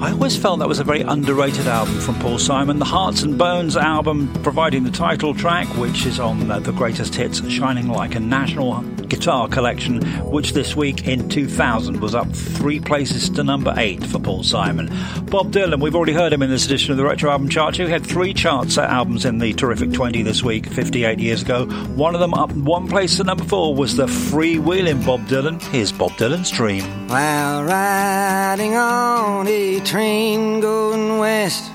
I always felt that was a very underrated album from Paul Simon. The Hearts and Bones album providing the title track, which is on the Greatest Hits Shining Like a National Guitar Collection, which this week in 2000 was up 3 places to number 8 for Paul Simon. Bob Dylan, we've already heard him in this edition of the Retro Album Chart. He had 3 charts albums in the terrific 20 this week, 58 years ago. One of them up 1 place to number 4 was the freewheeling Bob Dylan. Here's Bob Dylan's Dream. While riding on a train going west,